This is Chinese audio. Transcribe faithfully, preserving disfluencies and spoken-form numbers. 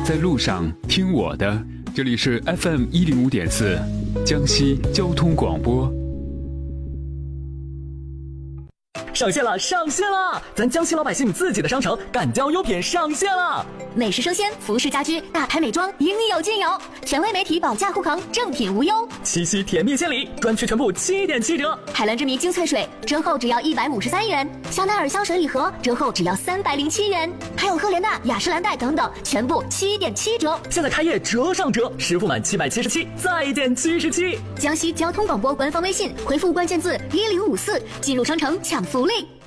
在路上听我的，这里是 F M 一零五点四，江西交通广播。 上线了，上线了！咱江西老百姓自己的商城赣江优品上线了。 美食生鲜、服饰家居、大牌美妆，应有尽有。权威媒体保驾护航，正品无忧。 七夕甜蜜千里，专区全部七点七折。 海蓝之谜精粹水折后只要一百五十三元，香奈儿香水礼盒折后只要三百零七元，还有赫莲娜、雅诗兰黛等等，全部七点七折。 现在开业折上折，实付满七百七十七再减七十七。 江西交通广播官方微信回复关键字一零五四，进入商城抢福利。